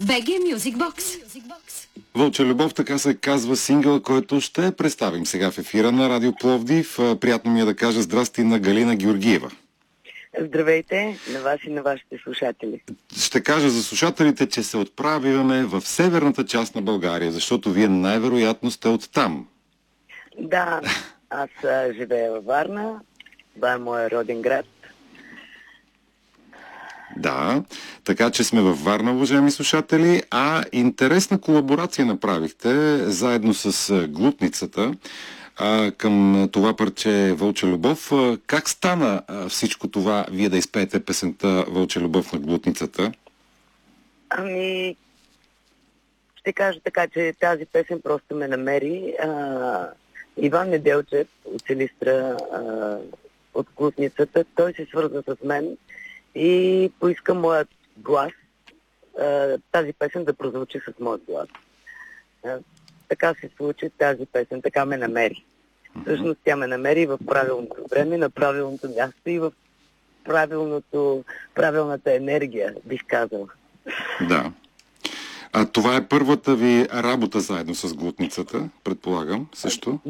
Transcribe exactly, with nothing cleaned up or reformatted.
би джи Music Box. Вълча любов, така се казва сингъл, който ще представим сега в ефира на Радио Пловдив. Приятно ми е да кажа здрасти на Галина Георгиева. Здравейте на вас и на вашите слушатели. Ще кажа за слушателите, че се отправяме в северната част на България, защото вие най-вероятно сте оттам. Да, аз а, живея във Варна. Това е моя роден град. Да, така че сме във Варна, уважаеми слушатели, а интересна колаборация направихте заедно с Глутницата а, към това парче Вълча любов. Как стана а, всичко това, вие да изпеете песента Вълча любов на Глутницата? Ами, ще кажа така, че тази песен просто ме намери. А, Иван Неделчев от Силистра, а, от Глутницата, той се свърза с мен и поиска моят глас, а, тази песен да прозвучи с моят глас. А, така се случи тази песен, така ме намери. Всъщност тя ме намери в правилното време, на правилното място и в правилното, правилната енергия, бих казал. Да. А това е първата ви работа заедно с Глутницата, предполагам, също?